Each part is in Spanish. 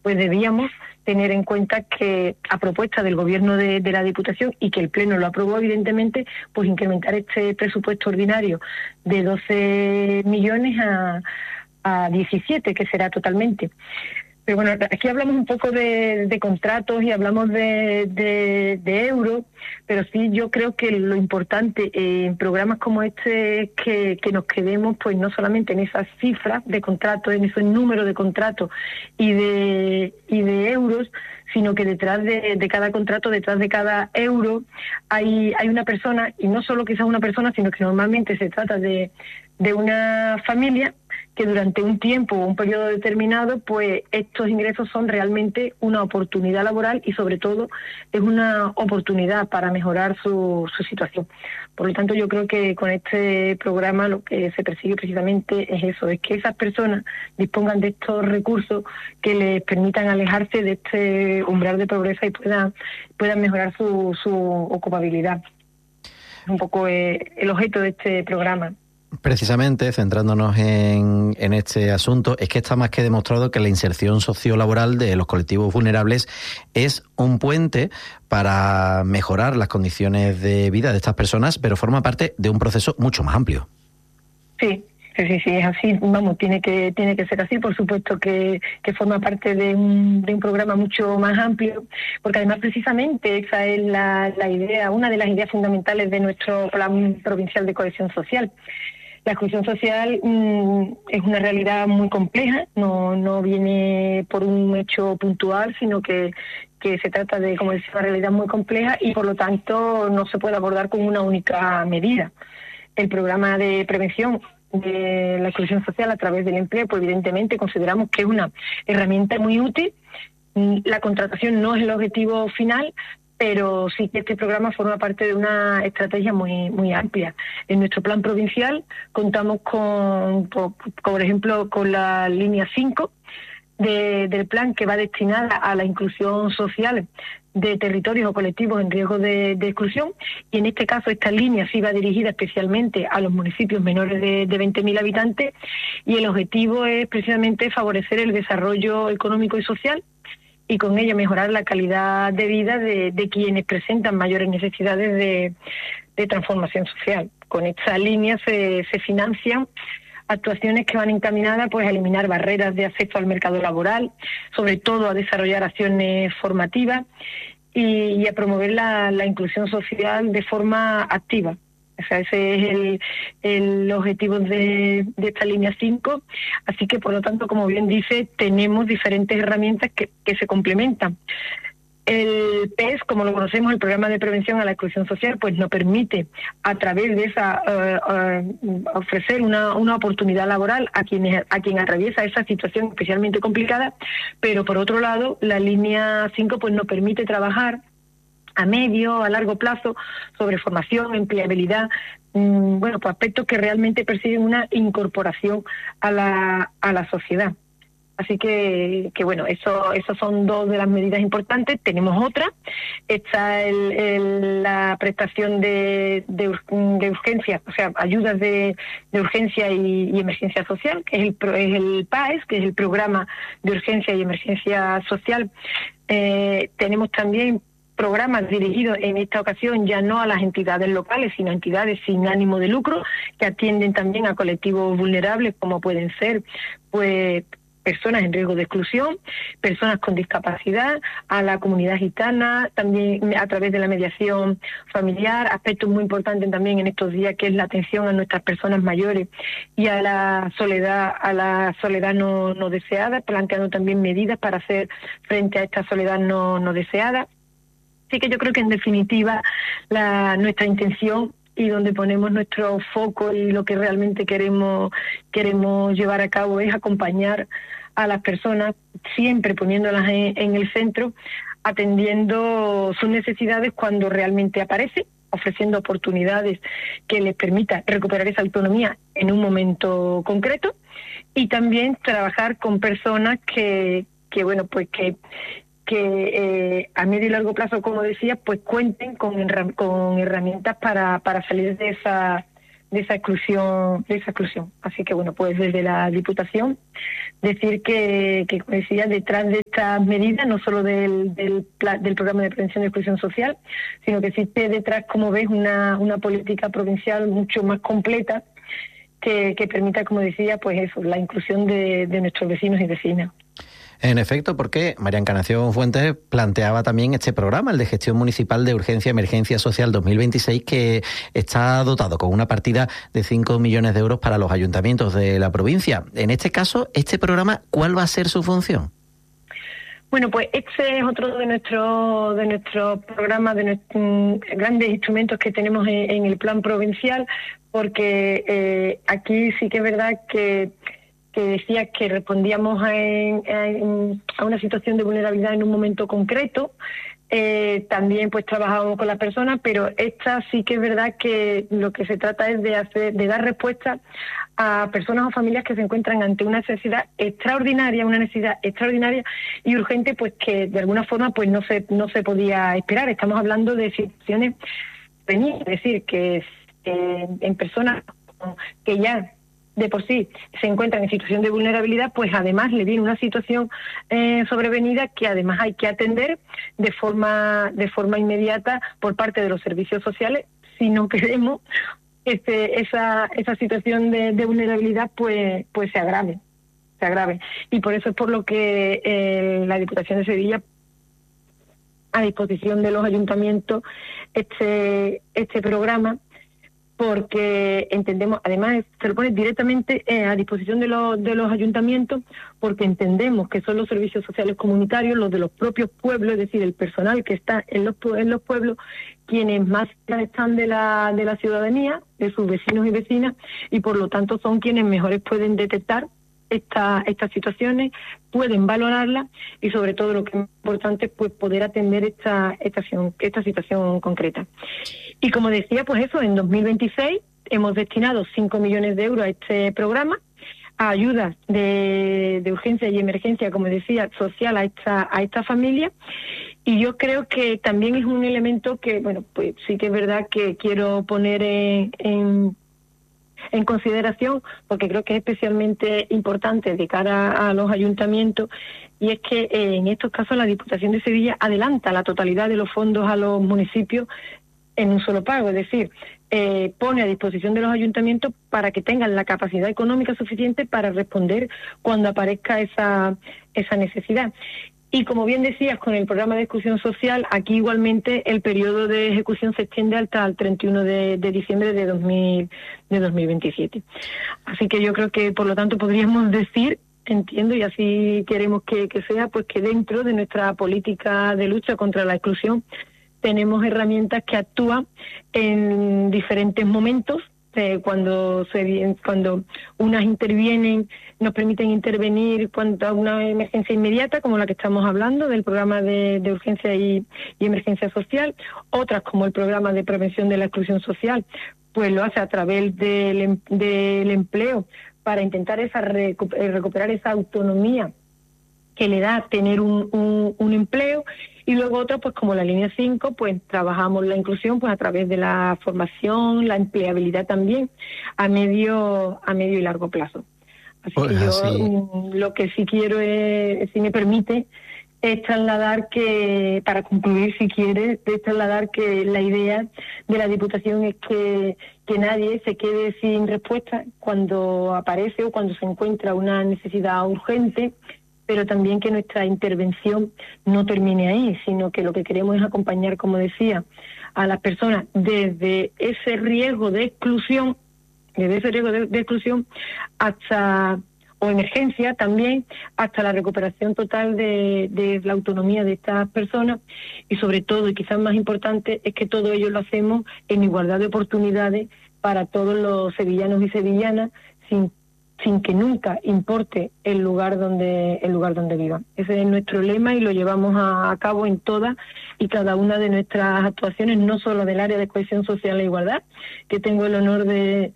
pues debíamos tener en cuenta que, a propuesta del Gobierno de la Diputación, y que el Pleno lo aprobó evidentemente, pues incrementar este presupuesto ordinario de 12 millones a 17, que será totalmente. Pero bueno, aquí hablamos un poco de contratos y hablamos de euros, pero sí yo creo que lo importante en programas como este es que nos quedemos pues no solamente en esas cifras de contratos, en ese número de contratos y de euros, sino que detrás de cada contrato, detrás de cada euro, hay una persona, y no solo quizás una persona, sino que normalmente se trata de una familia que durante un tiempo o un periodo determinado, pues estos ingresos son realmente una oportunidad laboral y sobre todo es una oportunidad para mejorar su situación. Por lo tanto, yo creo que con este programa lo que se persigue precisamente es eso, es que esas personas dispongan de estos recursos que les permitan alejarse de este umbral de pobreza y puedan mejorar su ocupabilidad. Es un poco el objeto de este programa. Precisamente, centrándonos en este asunto, es que está más que demostrado que la inserción sociolaboral de los colectivos vulnerables es un puente para mejorar las condiciones de vida de estas personas, pero forma parte de un proceso mucho más amplio. Sí, es así, vamos, tiene que ser así, por supuesto que forma parte de un programa mucho más amplio, porque además precisamente esa es la idea, una de las ideas fundamentales de nuestro Plan Provincial de Cohesión Social. La exclusión social es una realidad muy compleja, no viene por un hecho puntual, sino que se trata de, como decía, una realidad muy compleja y por lo tanto no se puede abordar con una única medida. El programa de prevención de la exclusión social a través del empleo, pues evidentemente consideramos que es una herramienta muy útil. La contratación no es el objetivo final, pero sí que este programa forma parte de una estrategia muy amplia. En nuestro plan provincial contamos por ejemplo, con la línea 5 del plan, que va destinada a la inclusión social de territorios o colectivos en riesgo de exclusión, y en este caso esta línea sí va dirigida especialmente a los municipios menores de 20.000 habitantes, y el objetivo es precisamente favorecer el desarrollo económico y social y con ello mejorar la calidad de vida de quienes presentan mayores necesidades de transformación social. Con esta línea se financian actuaciones que van encaminadas pues a eliminar barreras de acceso al mercado laboral, sobre todo a desarrollar acciones formativas y a promover la inclusión social de forma activa. O sea, ese es el objetivo de esta línea 5. Así que, por lo tanto, como bien dice, tenemos diferentes herramientas que se complementan. El PES, como lo conocemos, el Programa de Prevención a la Exclusión Social, pues nos permite, a través de esa, ofrecer una oportunidad laboral a quien atraviesa esa situación especialmente complicada, pero por otro lado, la línea 5 pues nos permite trabajar a medio, a largo plazo, sobre formación, empleabilidad, pues aspectos que realmente persiguen una incorporación a la sociedad. Así que bueno, eso son dos de las medidas importantes. Tenemos otra, está la prestación de urgencia, o sea, ayudas de urgencia y emergencia social, que es el PAES, que es el Programa de Urgencia y Emergencia Social. Tenemos también programas dirigidos en esta ocasión ya no a las entidades locales, sino a entidades sin ánimo de lucro, que atienden también a colectivos vulnerables, como pueden ser pues personas en riesgo de exclusión, personas con discapacidad, a la comunidad gitana, también a través de la mediación familiar, aspectos muy importantes también en estos días, que es la atención a nuestras personas mayores y a la soledad no deseada, planteando también medidas para hacer frente a esta soledad no deseada. Así que yo creo que en definitiva nuestra intención y donde ponemos nuestro foco y lo que realmente queremos llevar a cabo es acompañar a las personas, siempre poniéndolas en el centro, atendiendo sus necesidades cuando realmente aparecen, ofreciendo oportunidades que les permitan recuperar esa autonomía en un momento concreto, y también trabajar con personas que a medio y largo plazo, como decía, pues cuenten con herramientas para salir de esa exclusión. Así que bueno, pues desde la Diputación decir que como decía, detrás de esta estas medidas, no solo del programa de prevención de exclusión social, sino que existe detrás, como ves, una política provincial mucho más completa que permita, como decía, pues eso, la inclusión de nuestros vecinos y vecinas. En efecto, porque María Encarnación Fuentes planteaba también este programa, el de Gestión Municipal de Urgencia y Emergencia Social 2026, que está dotado con una partida de 5 millones de euros para los ayuntamientos de la provincia. En este caso, este programa, ¿cuál va a ser su función? Bueno, pues este es otro de nuestros programas, de nuestros grandes instrumentos que tenemos en el plan provincial, porque aquí sí que es verdad que decía que respondíamos a una situación de vulnerabilidad en un momento concreto. También pues trabajamos con las personas, pero esta sí que es verdad que lo que se trata es de dar respuesta a personas o familias que se encuentran ante una necesidad extraordinaria y urgente, pues que de alguna forma pues no se podía esperar. Estamos hablando de situaciones venidas, es decir, que en personas que ya de por sí se encuentran en situación de vulnerabilidad, pues además le viene una situación sobrevenida que además hay que atender de forma inmediata por parte de los servicios sociales, si no queremos esa situación de vulnerabilidad pues se agrave. Y por eso es por lo que la Diputación de Sevilla a disposición de los ayuntamientos este programa, porque entendemos, además se lo pone directamente a disposición de los ayuntamientos, porque entendemos que son los servicios sociales comunitarios, los de los propios pueblos, es decir, el personal que está en los pueblos, quienes más están de la ciudadanía, de sus vecinos y vecinas, y por lo tanto son quienes mejores pueden detectar estas situaciones, pueden valorarlas y sobre todo lo que es importante, pues poder atender esta situación concreta. Y como decía, pues eso, en 2026 hemos destinado 5 millones de euros a este programa, a ayudas de urgencia y emergencia, como decía, social a esta familia. Y yo creo que también es un elemento que, bueno, pues sí que es verdad que quiero poner en consideración, porque creo que es especialmente importante de cara a los ayuntamientos, y es que en estos casos la Diputación de Sevilla adelanta la totalidad de los fondos a los municipios en un solo pago, es decir, pone a disposición de los ayuntamientos para que tengan la capacidad económica suficiente para responder cuando aparezca esa necesidad. Y como bien decías, con el programa de exclusión social, aquí igualmente el periodo de ejecución se extiende hasta el 31 de diciembre de 2027. Así que yo creo que, por lo tanto, podríamos decir, entiendo, y así queremos que sea, pues que dentro de nuestra política de lucha contra la exclusión tenemos herramientas que actúan en diferentes momentos. Cuando unas intervienen, nos permiten intervenir cuando hay una emergencia inmediata, como la que estamos hablando, del programa de urgencia y emergencia social. Otras, como el programa de prevención de la exclusión social, pues lo hace a través del empleo, para intentar recuperar esa autonomía que le da tener un empleo. Y luego otras, pues como la línea 5, pues trabajamos la inclusión pues a través de la formación, la empleabilidad también, a medio y largo plazo. Así pues que yo lo que sí quiero es, si me permite, es trasladar que, para concluir si quiere, es trasladar que la idea de la Diputación es que nadie se quede sin respuesta cuando aparece o cuando se encuentra una necesidad urgente, pero también que nuestra intervención no termine ahí, sino que lo que queremos es acompañar, como decía, a las personas desde ese riesgo de exclusión, hasta, o emergencia también, hasta la recuperación total de la autonomía de estas personas, y sobre todo, y quizás más importante, es que todo ello lo hacemos en igualdad de oportunidades para todos los sevillanos y sevillanas, sin que nunca importe el lugar donde vivan. Ese es nuestro lema y lo llevamos a cabo en todas y cada una de nuestras actuaciones, no solo del área de cohesión social e igualdad, que tengo el honor de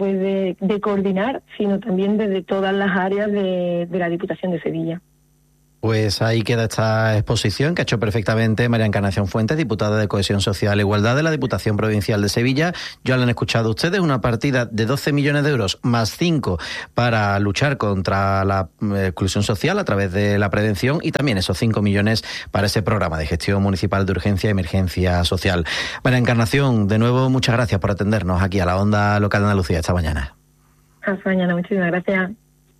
coordinar, sino también desde todas las áreas de la Diputación de Sevilla. Pues ahí queda esta exposición que ha hecho perfectamente María Encarnación Fuentes, diputada de Cohesión Social e Igualdad de la Diputación Provincial de Sevilla. Ya lo han escuchado ustedes, una partida de 12 millones de euros más 5 para luchar contra la exclusión social a través de la prevención y también esos 5 millones para ese programa de gestión municipal de urgencia y emergencia social. María Encarnación, de nuevo, muchas gracias por atendernos aquí a la Onda Local de Andalucía esta mañana. Hasta mañana, muchísimas gracias.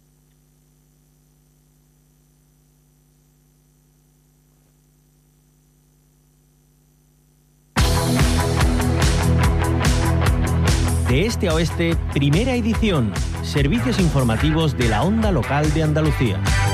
De este a oeste, primera edición. Servicios informativos de la Onda Local de Andalucía.